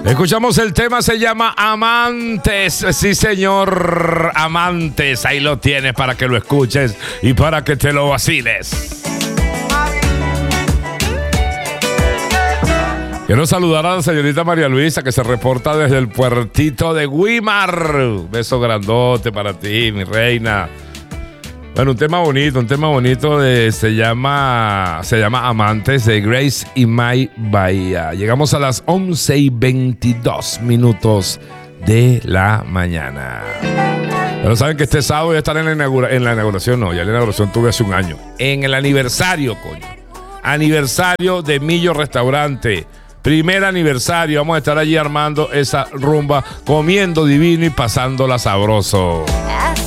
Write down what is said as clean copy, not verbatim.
Escuchamos el tema, se llama Amantes. Sí, señor, Amantes. Ahí lo tienes para que lo escuches y para que te lo vaciles. Quiero saludar a la señorita María Luisa, que se reporta desde el puertito de Guimar. Un beso grandote para ti, mi reina. Bueno, un tema bonito se llama Amantes, de Grace y May Bahía. Llegamos a las 11:22 de la mañana. Pero saben que este sábado ya están en la inauguración, no, ya la inauguración tuve hace un año. En el aniversario, coño. Aniversario de Millo Restaurante. Primer aniversario, vamos a estar allí armando esa rumba, comiendo divino y pasándola sabroso.